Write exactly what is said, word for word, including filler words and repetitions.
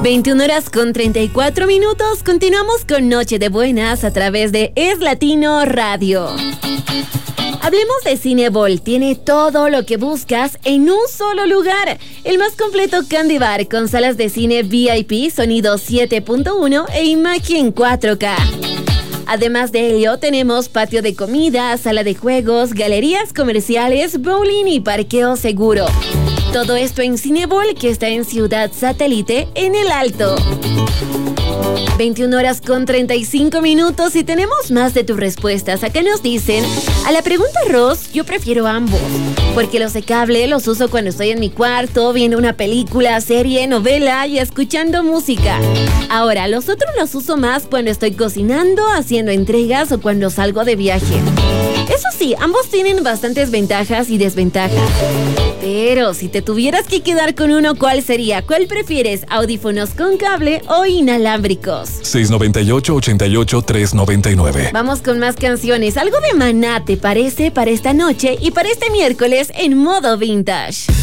veintiuna horas con treinta y cuatro minutos. Continuamos con Noche de Buenas a través de Es Latino Radio. Hablemos de Cinebol. Tiene todo lo que buscas en un solo lugar. El más completo Candy Bar con salas de cine V I P, sonido siete punto uno e imagen cuatro K. Además de ello, tenemos patio de comida, sala de juegos, galerías comerciales, bowling y parqueo seguro. Todo esto en Cinebol, que está en Ciudad Satélite, en El Alto. veintiuna horas con treinta y cinco minutos y tenemos más de tus respuestas. Acá nos dicen, a la pregunta Ross, yo prefiero ambos, porque los de cable los uso cuando estoy en mi cuarto, viendo una película, serie, novela y escuchando música. Ahora, los otros los uso más cuando estoy cocinando, haciendo entregas o cuando salgo de viaje. Eso sí, ambos tienen bastantes ventajas y desventajas. Pero si te tuvieras que quedar con uno, ¿cuál sería? ¿Cuál prefieres? ¿Audífonos con cable o inalámbricos? seis noventa y ocho, ochenta y ocho, tres noventa y nueve. Vamos con más canciones. Algo de Maná, ¿te parece? Para esta noche y para este miércoles en modo vintage.